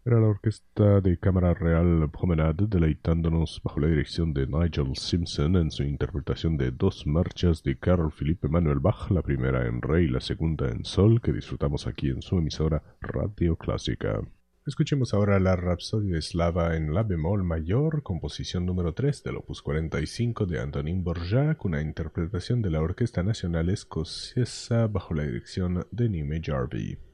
Era la orquesta de Cámara Real Promenade deleitándonos bajo la dirección de Nigel Simpson en su interpretación de dos marchas de Carl Philipp Emanuel Bach, la primera en re y la segunda en sol, que disfrutamos aquí en su emisora Radio Clásica. Escuchemos ahora la Rapsodia Eslava en la bemol mayor, composición número 3 del opus 45 de Antonín Dvořák, una interpretación de la Orquesta Nacional Escocesa bajo la dirección de Nime Jarvie.